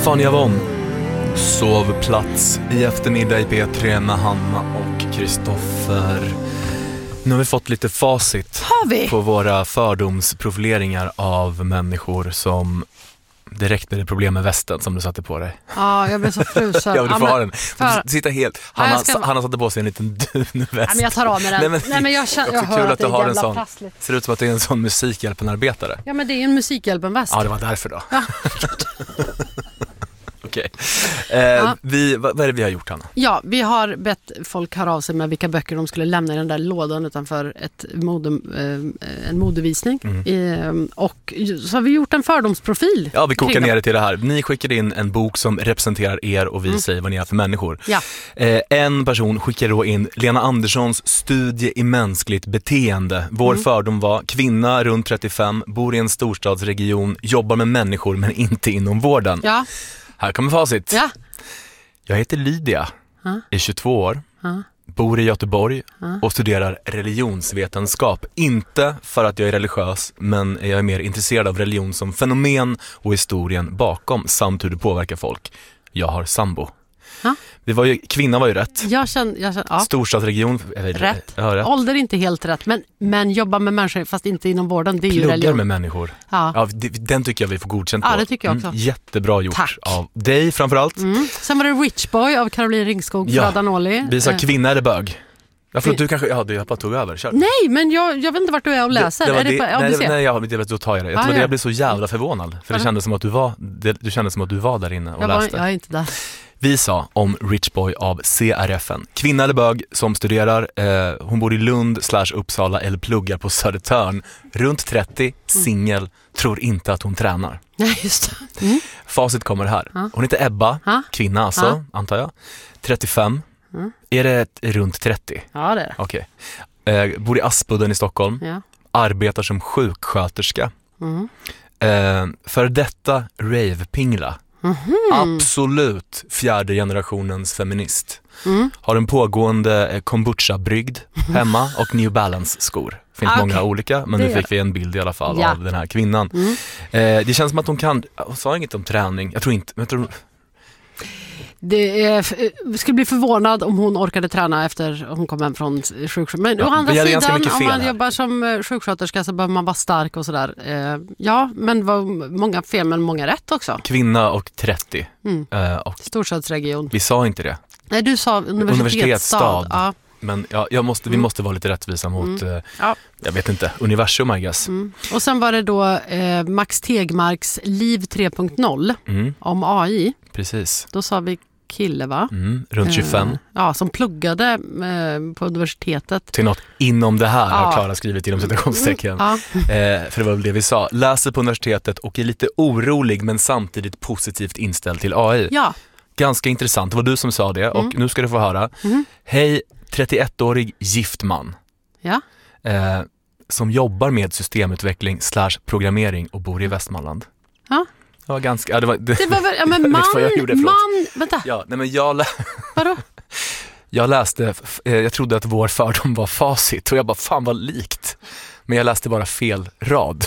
Fanny Avon, sovplats i eftermiddag i P3 med Hanna och Kristoffer. Nu har vi fått lite facit på våra fördomsprofileringar av människor som direkt med det problem med västen som du satte på dig. Ja, jag blev så frusen. Ja, du får ha den. Sitta helt. Hanna satte på sig en liten dunväst. Nej, men jag tar av med den. Nej, men jag hör att det är jävla prassligt. Ser ut som att det är en sån musikhjälpenarbetare. Ja, men det är en musikhjälpenväst. Ja, det var därför då. Ja. Okej. Vad är det vi har gjort, Hanna? Ja, vi har bett folk höra av sig med vilka böcker de skulle lämna i den där lådan utanför en modevisning. Och så har vi gjort en fördomsprofil. Ja, vi kokar ner det till det här. Ni skickade in en bok som representerar er och vi säger vad ni är för människor. Ja. En person skickade då in Lena Anderssons studie i mänskligt beteende. Vår fördom var kvinna runt 35, bor i en storstadsregion, jobbar med människor men inte inom vården. Ja. Här kommer facit. Ja. Jag heter Lydia, är 22 år, bor i Göteborg och studerar religionsvetenskap. Inte för att jag är religiös, men jag är mer intresserad av religion som fenomen och historien bakom samt hur det påverkar folk. Jag har sambo. Kvinna var ju rätt. Jag känner, ja. Storstadsregion. Rätt. Rätt. Ålder inte helt rätt, men jobba med människor fast inte inom vården, det är ju religion. Pluggar med människor. Ja. Den tycker jag vi får godkänt på. Ja, det tycker jag också. Jättebra gjort. Tack. Av dig framförallt. Sen var det Rich Boy av Caroline Ringskog för Adanoli. Vi sa kvinna eller bög. Jag tror att du kanske, du bara tog över. Kör. Nej, men jag vet inte vart du är och läser. Då tar jag det. Jag blev så jävla förvånad. För det kändes som att du kände som att du var där inne och läste. Jag är inte där. Vi sa om Rich Boy av CRFN. Kvinna eller bög som studerar. Hon bor i Lund /Uppsala eller pluggar på Södertörn. Runt 30, singel, tror inte att hon tränar. Nej, just det. Facit kommer här. Hon heter Ebba, kvinna alltså, antar jag. 35. Är det runt 30? Ja, det är det. Okej. Bor i Aspudden i Stockholm. Ja. Arbetar som sjuksköterska. För detta rave-pingla. Absolut fjärde generationens feminist. Har en pågående kombucha-brygd hemma och New Balance-skor. Finns många olika, men nu fick vi en bild i alla fall av den här kvinnan. Det känns som att hon sa inget om träning. Jag tror inte. Det skulle bli förvånad om hon orkade träna efter hon kom hem från sjuksköterska. Men å andra sidan, om man jobbar som sjuksköterska så behöver man vara stark och sådär. Men var många fel men många rätt också. Kvinna och 30. Och storstadsregion. Vi sa inte det. Nej, du sa universitetsstad. Ja. Men vi måste vara lite rättvisa mot, jag vet inte, universum I guess. Och sen var det då Max Tegmarks Liv 3.0 om AI. Precis. Då sa vi kille, va? Runt 25. Som pluggade på universitetet. Till något inom det här har Klara skrivit inom citationstecken. För det var väl det vi sa. Läser på universitetet och är lite orolig men samtidigt positivt inställd till AI. Ja. Ganska intressant, det var du som sa det och nu ska du få höra. Hej, 31-årig gift man. Ja. Som jobbar med systemutveckling /programmering och bor i Västmanland. Ja. Det var ganska... det var väl, ja, men vänta. Ja, nej men Vadå? Jag läste, jag trodde att vår fördom var facit och jag bara, fan vad likt. Men jag läste bara fel rad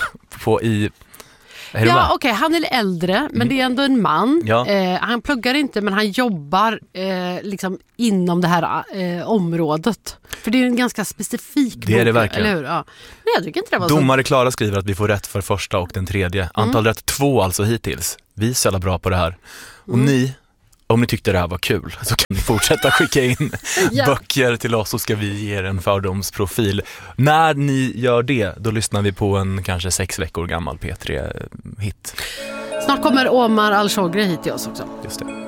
okej, han är äldre, men det är ändå en man. Ja. Han pluggar inte, men han jobbar liksom inom det här området. För det är en ganska specifik bok. Det är det verkligen. Eller hur? Ja. Nej, jag tycker inte det var Domare Klara skriver att vi får rätt för första och den tredje. Antal rätt 2 alltså hittills. Vi är så jävla bra på det här. Och ni, om ni tyckte det här var kul så kan ni fortsätta skicka in böcker till oss så ska vi ge er en fördomsprofil. När ni gör det, då lyssnar vi på en kanske 6 veckor gammal P3-hit. Snart kommer Omar Al-Shogri hit till oss också. Just det.